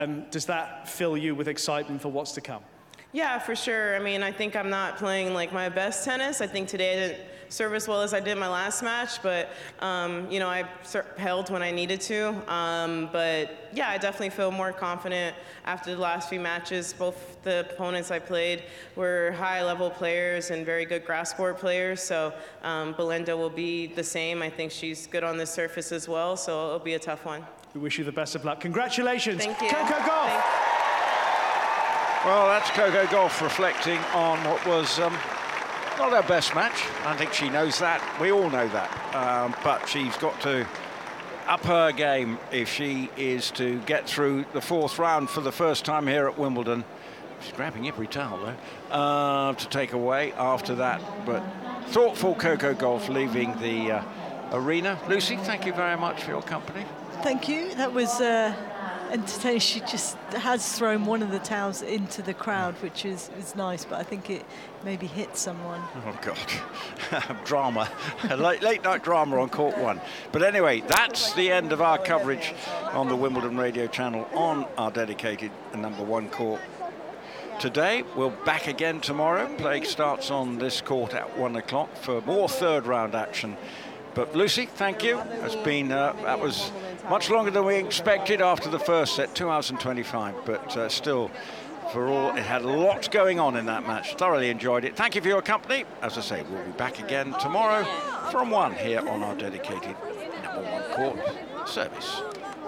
Does that fill you with excitement for what's to come? Yeah, for sure. I mean, I think I'm not playing like my best tennis. I think today I didn't serve as well as I did my last match, but you know, I held when I needed to. But yeah, I definitely feel more confident after the last few matches. Both the opponents I played were high-level players and very good grass court players. So Belinda will be the same. I think she's good on this surface as well, so it'll be a tough one. We wish you the best of luck. Congratulations. Thank you. Coco Gauff. Well, that's Coco Gauff reflecting on what was not her best match. I think she knows that. We all know that. But she's got to up her game if she is to get through the fourth round for the first time here at Wimbledon. She's grabbing every towel, though, to take away after that. But thoughtful Coco Gauff leaving the arena. Lucy, thank you very much for your company. Thank you. That was entertaining. She just has thrown one of the towels into the crowd, which is nice, but I think it maybe hit someone. Oh, God. Drama. late night drama on court one. But anyway, that's the end of our coverage on the Wimbledon radio channel on our dedicated #1 court. Today, we'll back again tomorrow. Play starts on this court at 1 o'clock for more third round action. But Lucy, thank you. It's been, that was much longer than we expected after the first set, 2 hours and 25. But still, for all, it had lots going on in that match. Thoroughly enjoyed it. Thank you for your company. As I say, we'll be back again tomorrow from 1 here on our dedicated #1 court service.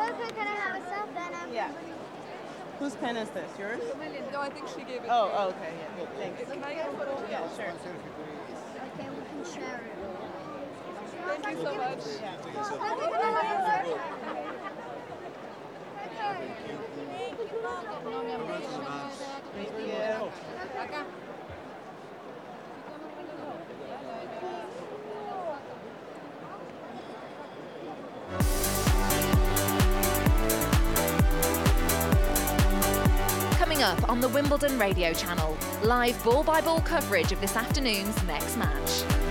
Yeah. Whose pen is this? Yours? No, I think she gave it. Oh, okay. Yeah. Thanks. Yeah, sure. Okay, we can share it. Thank you so much. Coming up on the Wimbledon radio channel, live ball-by-ball coverage of this afternoon's next match.